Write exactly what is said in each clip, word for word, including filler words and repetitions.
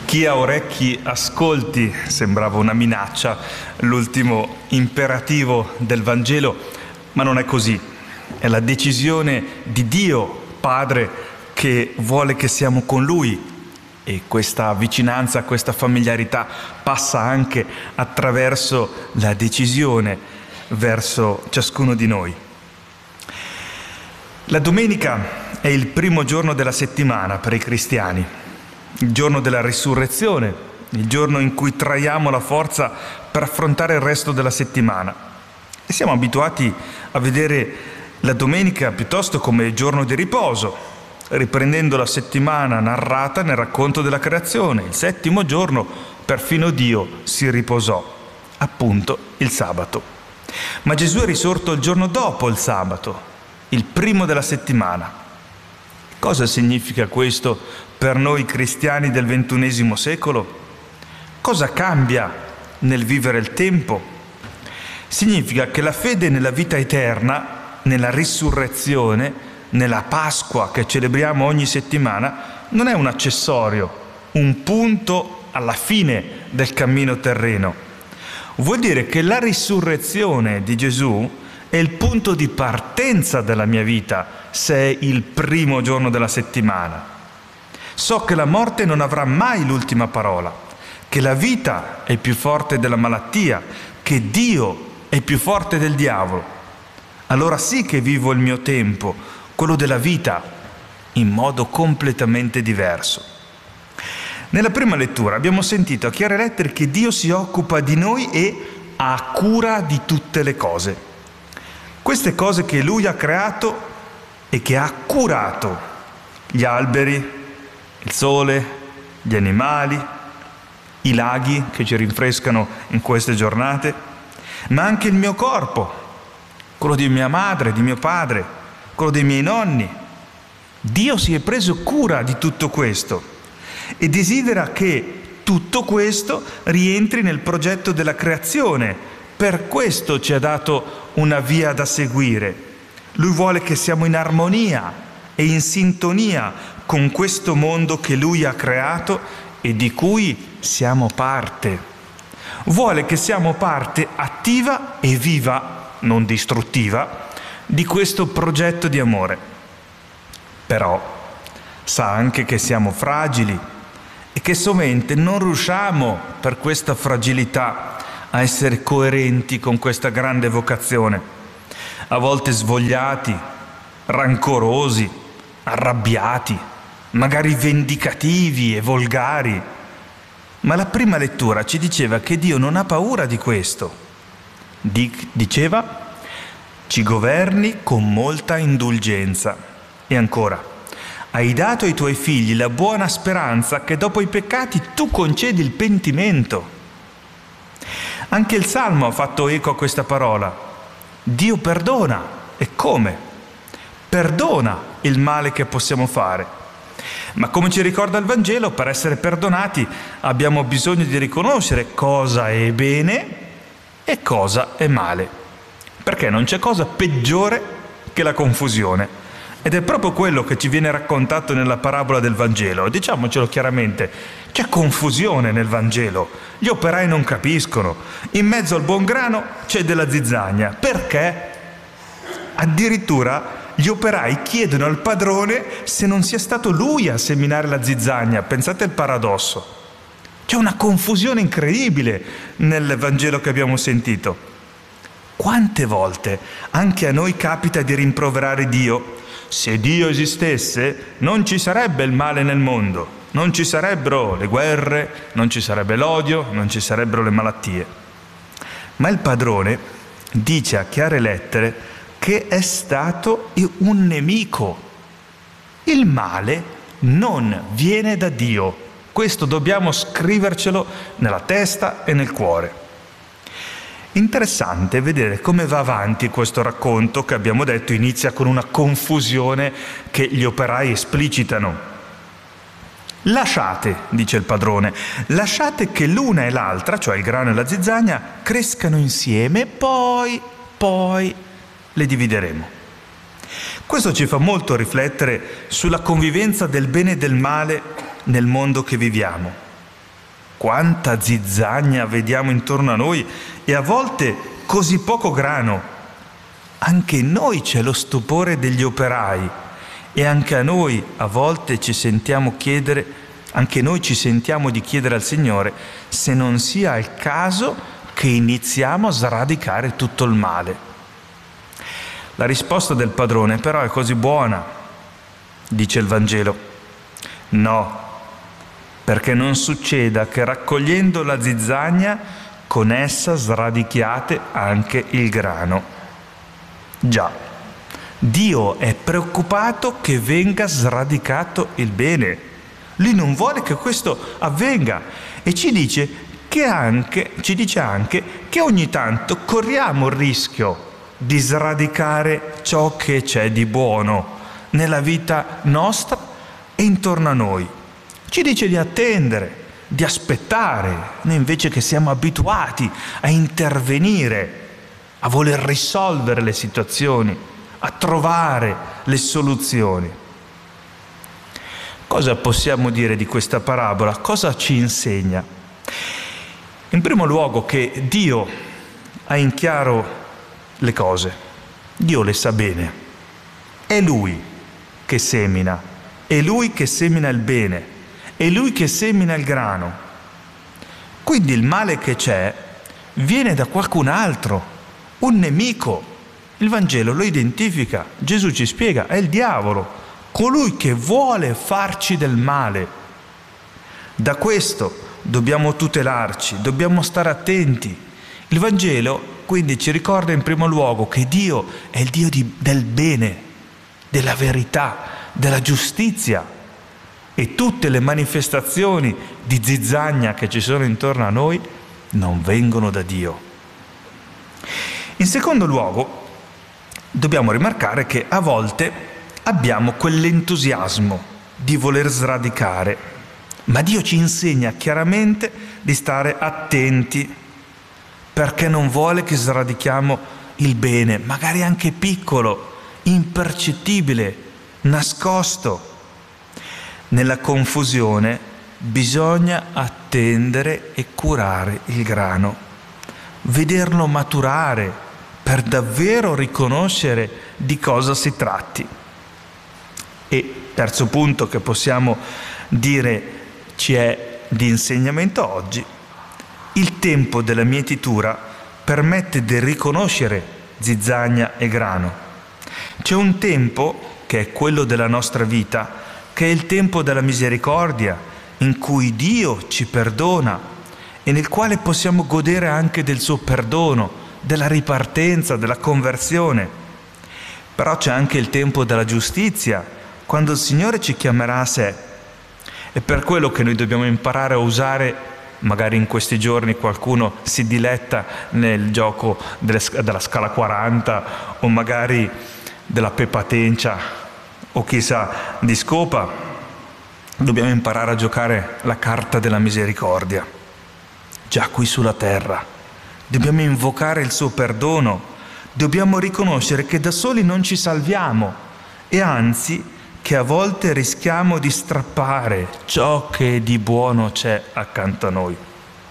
Chi ha orecchi ascolti, sembrava una minaccia, l'ultimo imperativo del Vangelo, ma non è così. È la decisione di Dio, Padre, che vuole che siamo con Lui, e questa vicinanza, questa familiarità passa anche attraverso la decisione verso ciascuno di noi. La domenica è il primo giorno della settimana per i cristiani, il giorno della risurrezione, il giorno in cui traiamo la forza per affrontare il resto della settimana. E siamo abituati a vedere la domenica piuttosto come giorno di riposo, riprendendo la settimana narrata nel racconto della creazione. Il settimo giorno perfino Dio si riposò, appunto il sabato. Ma Gesù è risorto il giorno dopo il sabato, il primo della settimana. Cosa significa questo per noi cristiani del ventunesimo secolo? Cosa cambia nel vivere il tempo? Significa che la fede nella vita eterna, nella risurrezione, nella Pasqua che celebriamo ogni settimana, non è un accessorio, un punto alla fine del cammino terreno. Vuol dire che la risurrezione di Gesù è il punto di partenza della mia vita, se è il primo giorno della settimana. So che la morte non avrà mai l'ultima parola, che la vita è più forte della malattia, che Dio è più forte del diavolo. Allora sì che vivo il mio tempo, quello della vita, in modo completamente diverso. Nella prima lettura abbiamo sentito a chiare lettere che Dio si occupa di noi e ha cura di tutte le cose. Queste cose che Lui ha creato e che ha curato: gli alberi, il sole, gli animali, i laghi che ci rinfrescano in queste giornate, ma anche il mio corpo, quello di mia madre, di mio padre, quello dei miei nonni. Dio si è preso cura di tutto questo e desidera che tutto questo rientri nel progetto della creazione. Per questo ci ha dato una via da seguire. Lui vuole che siamo in armonia e in sintonia con questo mondo che Lui ha creato e di cui siamo parte. Vuole che siamo parte attiva e viva, non distruttiva, di questo progetto di amore. Però sa anche che siamo fragili e che sovente non riusciamo, per questa fragilità, a essere coerenti con questa grande vocazione. A volte svogliati, rancorosi, arrabbiati, magari vendicativi e volgari. Ma la prima lettura ci diceva che Dio non ha paura di questo. Diceva: ci governi con molta indulgenza. E ancora: hai dato ai tuoi figli la buona speranza che dopo i peccati tu concedi il pentimento. Anche il Salmo ha fatto eco a questa parola. Dio perdona. E come? Perdona il male che possiamo fare. Ma come ci ricorda il Vangelo, per essere perdonati abbiamo bisogno di riconoscere cosa è bene e cosa è male. Perché non c'è cosa peggiore che la confusione. Ed è proprio quello che ci viene raccontato nella parabola del Vangelo. Diciamocelo chiaramente, c'è confusione nel Vangelo. Gli operai non capiscono. In mezzo al buon grano c'è della zizzania. Perché? Addirittura gli operai chiedono al padrone se non sia stato lui a seminare la zizzania. Pensate al paradosso. C'è una confusione incredibile nel Vangelo che abbiamo sentito. Quante volte anche a noi capita di rimproverare Dio? Se Dio esistesse, non ci sarebbe il male nel mondo, non ci sarebbero le guerre, non ci sarebbe l'odio, non ci sarebbero le malattie. Ma il padrone dice a chiare lettere che è stato un nemico. Il male non viene da Dio. Questo dobbiamo scrivercelo nella testa e nel cuore. Interessante vedere come va avanti questo racconto che abbiamo detto inizia con una confusione che gli operai esplicitano. Lasciate, dice il padrone, lasciate che l'una e l'altra, cioè il grano e la zizzania, crescano insieme, poi, poi le divideremo. Questo ci fa molto riflettere sulla convivenza del bene e del male nel mondo che viviamo. quanta zizzagna vediamo intorno a noi e a volte così poco grano. Anche in noi c'è lo stupore degli operai e anche a noi a volte ci sentiamo chiedere, anche noi ci sentiamo di chiedere al Signore se non sia il caso che iniziamo a sradicare tutto il male. La risposta del padrone però è così buona, dice il Vangelo. No, perché non succeda che raccogliendo la zizzagna con essa sradichiate anche il grano. Già, Dio è preoccupato che venga sradicato il bene. Lui non vuole che questo avvenga e ci dice che anche, ci dice anche che ogni tanto corriamo il rischio di sradicare ciò che c'è di buono nella vita nostra e intorno a noi. Ci dice di attendere, di aspettare, noi invece che siamo abituati a intervenire, a voler risolvere le situazioni, a trovare le soluzioni. Cosa possiamo dire di questa parabola? Cosa ci insegna? In primo luogo che Dio ha in chiaro le cose, Dio le sa bene, è Lui che semina, è Lui che semina il bene, è Lui che semina il grano. Quindi il male che c'è viene da qualcun altro, un nemico. Il Vangelo lo identifica, Gesù ci spiega, è il diavolo, colui che vuole farci del male. Da questo dobbiamo tutelarci, dobbiamo stare attenti. Il Vangelo quindi ci ricorda in primo luogo che Dio è il Dio di, del bene, della verità, della giustizia. E tutte le manifestazioni di zizzagna che ci sono intorno a noi non vengono da Dio. In secondo luogo, dobbiamo rimarcare che a volte abbiamo quell'entusiasmo di voler sradicare, ma Dio ci insegna chiaramente di stare attenti, perché non vuole che sradichiamo il bene, magari anche piccolo, impercettibile, nascosto. Nella confusione bisogna attendere e curare il grano, vederlo maturare per davvero riconoscere di cosa si tratti. E terzo punto che possiamo dire ci è di insegnamento oggi: il tempo della mietitura permette di riconoscere zizzagna e grano. C'è un tempo, che è quello della nostra vita, che è il tempo della misericordia, in cui Dio ci perdona e nel quale possiamo godere anche del suo perdono, della ripartenza, della conversione. Però c'è anche il tempo della giustizia, quando il Signore ci chiamerà a sé. È per quello che noi dobbiamo imparare a usare, magari in questi giorni qualcuno si diletta nel gioco delle, della scala quaranta o magari della pepatencia o chissà di scopa, dobbiamo imparare a giocare la carta della misericordia, già qui sulla terra. Dobbiamo invocare il suo perdono, dobbiamo riconoscere che da soli non ci salviamo e anzi che a volte rischiamo di strappare ciò che di buono c'è accanto a noi.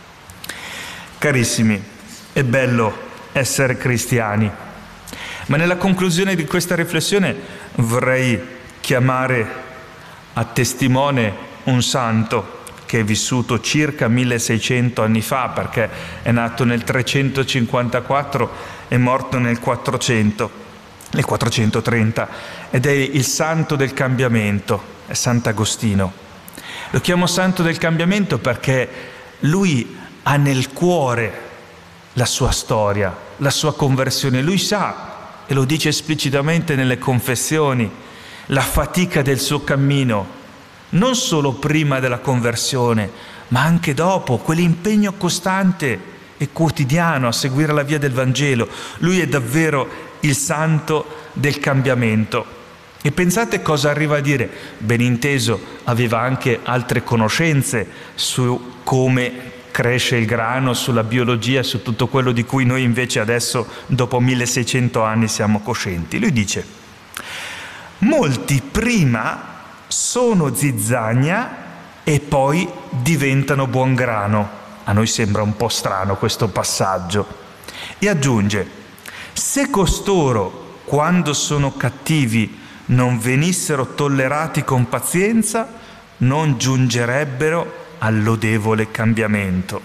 Carissimi, è bello essere cristiani, ma nella conclusione di questa riflessione vorrei chiamare a testimone un santo che è vissuto circa milleseicento anni fa, perché è nato nel trecentocinquantaquattro e morto nel quattrocento, nel quattrocentotrenta, ed è il santo del cambiamento, è Sant'Agostino. Lo chiamo santo del cambiamento perché lui ha nel cuore la sua storia, la sua conversione. Lui sa, e lo dice esplicitamente nelle confessioni, la fatica del suo cammino, non solo prima della conversione, ma anche dopo, quell'impegno costante e quotidiano a seguire la via del Vangelo. Lui è davvero il santo del cambiamento. E pensate cosa arriva a dire. Ben inteso, aveva anche altre conoscenze su come cresce il grano, sulla biologia, su tutto quello di cui noi invece adesso, dopo milleseicento anni, siamo coscienti. Lui dice: molti prima sono zizzagna e poi diventano buon grano. A noi sembra un po' strano questo passaggio. E aggiunge: se costoro, quando sono cattivi, non venissero tollerati con pazienza, non giungerebbero al lodevole cambiamento.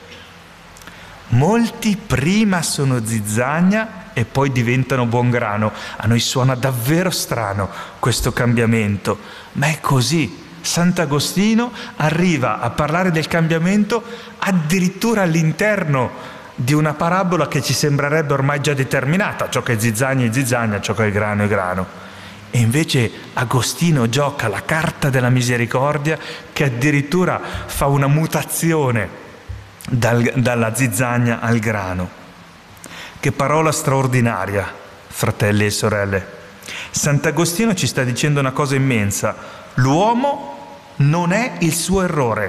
Molti prima sono zizzania e poi diventano buon grano. A noi suona davvero strano questo cambiamento, ma è così. Sant'Agostino arriva a parlare del cambiamento addirittura all'interno di una parabola che ci sembrerebbe ormai già determinata: ciò che è zizzania è zizzania, ciò che è grano è grano. E invece Agostino gioca la carta della misericordia, che addirittura fa una mutazione dal, dalla zizzania al grano. Che parola straordinaria, fratelli e sorelle. Sant'Agostino ci sta dicendo una cosa immensa: l'uomo non è il suo errore.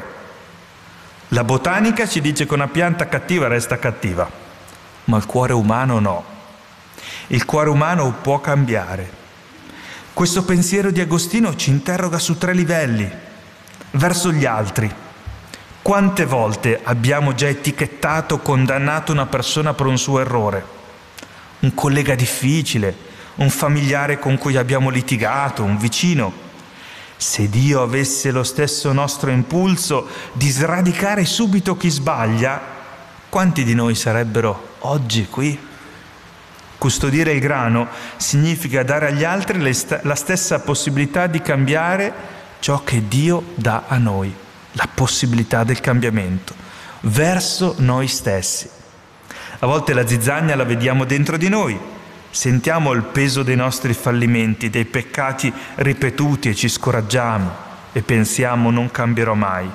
La botanica ci dice che una pianta cattiva resta cattiva, ma il cuore umano no. Il cuore umano può cambiare. Questo pensiero di Agostino ci interroga su tre livelli. Verso gli altri. Quante volte abbiamo già etichettato o condannato una persona per un suo errore? Un collega difficile, un familiare con cui abbiamo litigato, un vicino. Se Dio avesse lo stesso nostro impulso di sradicare subito chi sbaglia, quanti di noi sarebbero oggi qui? Custodire il grano significa dare agli altri la stessa possibilità di cambiare ciò che Dio dà a noi, la possibilità del cambiamento, verso noi stessi. A volte la zizzania la vediamo dentro di noi, sentiamo il peso dei nostri fallimenti, dei peccati ripetuti e ci scoraggiamo e pensiamo: non cambierò mai.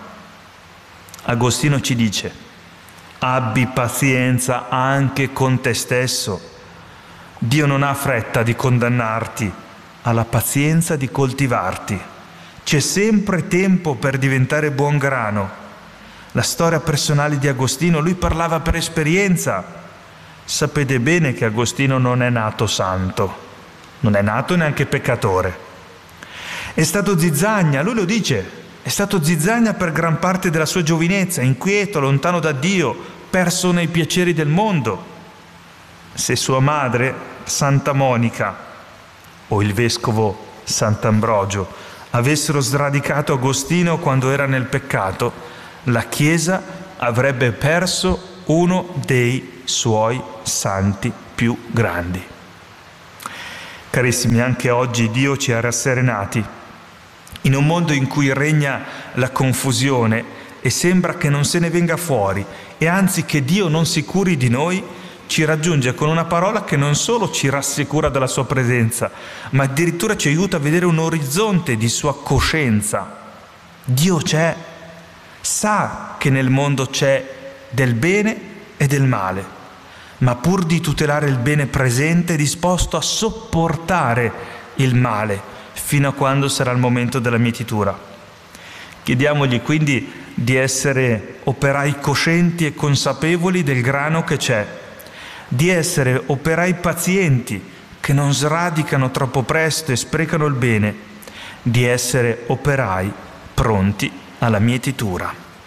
Agostino ci dice: abbi pazienza anche con te stesso. Dio non ha fretta di condannarti, ha la pazienza di coltivarti. C'è sempre tempo per diventare buon grano. La storia personale di Agostino, lui parlava per esperienza. Sapete bene che Agostino non è nato santo, non è nato neanche peccatore. È stato zizzagna, lui lo dice, è stato zizzagna per gran parte della sua giovinezza, inquieto, lontano da Dio, perso nei piaceri del mondo. Se sua madre, Santa Monica, o il vescovo Sant'Ambrogio avessero sradicato Agostino quando era nel peccato, la Chiesa avrebbe perso uno dei suoi santi più grandi. Carissimi, anche oggi Dio ci ha rasserenati. In un mondo in cui regna la confusione e sembra che non se ne venga fuori, e anzi che Dio non si curi di noi, ci raggiunge con una parola che non solo ci rassicura della sua presenza, ma addirittura ci aiuta a vedere un orizzonte di sua coscienza. Dio c'è, sa che nel mondo c'è del bene e del male, ma pur di tutelare il bene presente è disposto a sopportare il male fino a quando sarà il momento della mietitura. Chiediamogli quindi di essere operai coscienti e consapevoli del grano che c'è, di essere operai pazienti che non sradicano troppo presto e sprecano il bene, di essere operai pronti alla mietitura.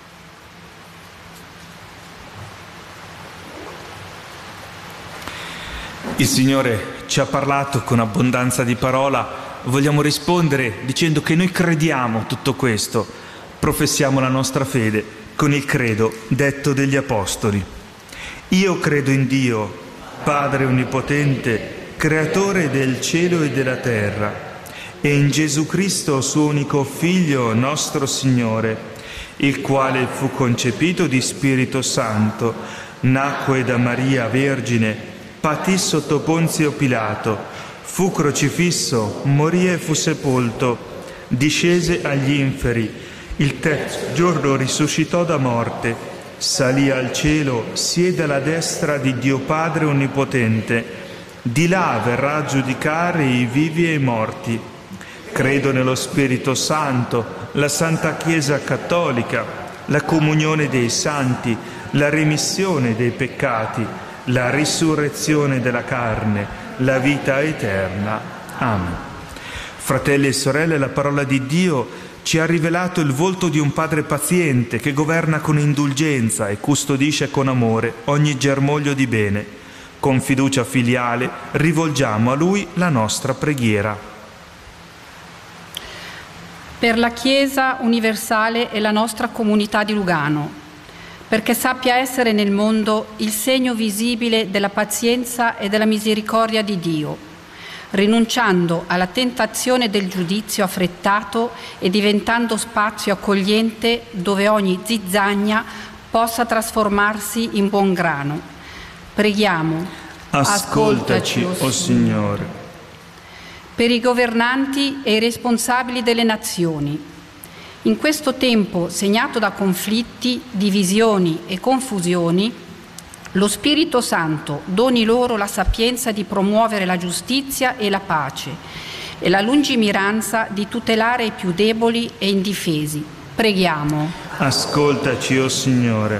Il Signore ci ha parlato con abbondanza di parola, vogliamo rispondere dicendo che noi crediamo tutto questo, professiamo la nostra fede con il credo detto degli Apostoli. Io credo in Dio, Padre Onnipotente, Creatore del cielo e della terra, e in Gesù Cristo, suo unico Figlio, nostro Signore, il quale fu concepito di Spirito Santo, nacque da Maria Vergine, patì sotto Ponzio Pilato, fu crocifisso, morì e fu sepolto, discese agli inferi, il terzo giorno risuscitò da morte, salì al cielo, siede alla destra di Dio Padre Onnipotente, di là verrà a giudicare i vivi e i morti. Credo nello Spirito Santo, la Santa Chiesa Cattolica, la comunione dei santi, la remissione dei peccati, la risurrezione della carne, la vita eterna. Amen. Fratelli e sorelle, la parola di Dio ci ha rivelato il volto di un padre paziente che governa con indulgenza e custodisce con amore ogni germoglio di bene. Con fiducia filiale rivolgiamo a Lui la nostra preghiera. Per la Chiesa universale e la nostra comunità di Lugano, perché sappia essere nel mondo il segno visibile della pazienza e della misericordia di Dio, rinunciando alla tentazione del giudizio affrettato e diventando spazio accogliente dove ogni zizzagna possa trasformarsi in buon grano. Preghiamo. Ascoltaci, o oh Signore. Per i governanti e i responsabili delle nazioni, in questo tempo segnato da conflitti, divisioni e confusioni, lo Spirito Santo doni loro la sapienza di promuovere la giustizia e la pace e la lungimiranza di tutelare i più deboli e indifesi. Preghiamo. Ascoltaci, o Signore.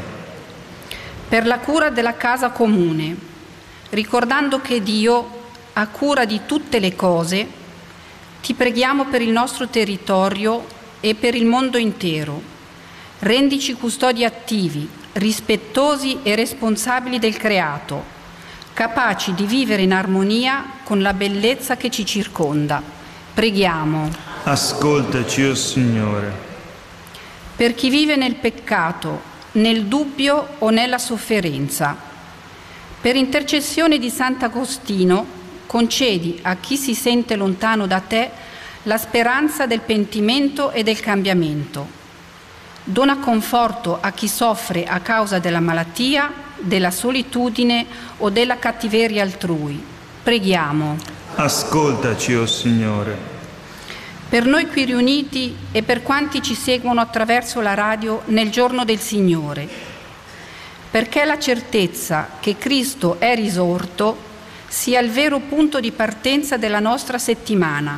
Per la cura della casa comune, ricordando che Dio ha cura di tutte le cose, ti preghiamo per il nostro territorio e per il mondo intero. Rendici custodi attivi, rispettosi e responsabili del creato, capaci di vivere in armonia con la bellezza che ci circonda. Preghiamo. Ascoltaci, o Signore. Per chi vive nel peccato, nel dubbio o nella sofferenza, per intercessione di Sant'Agostino, concedi a chi si sente lontano da te la speranza del pentimento e del cambiamento. Dona conforto a chi soffre a causa della malattia, della solitudine o della cattiveria altrui. Preghiamo. Ascoltaci, o Signore. Per noi qui riuniti e per quanti ci seguono attraverso la radio nel giorno del Signore, perché la certezza che Cristo è risorto sia il vero punto di partenza della nostra settimana.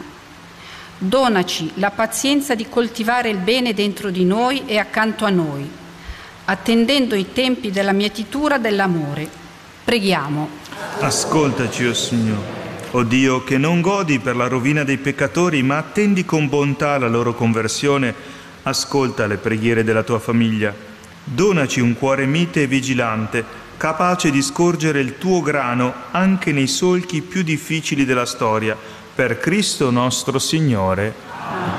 Donaci la pazienza di coltivare il bene dentro di noi e accanto a noi, attendendo i tempi della mietitura dell'amore. Preghiamo. Ascoltaci, o Signore. O Dio, che non godi per la rovina dei peccatori, ma attendi con bontà la loro conversione, ascolta le preghiere della tua famiglia. Donaci un cuore mite e vigilante, capace di scorgere il tuo grano anche nei solchi più difficili della storia, per Cristo nostro Signore.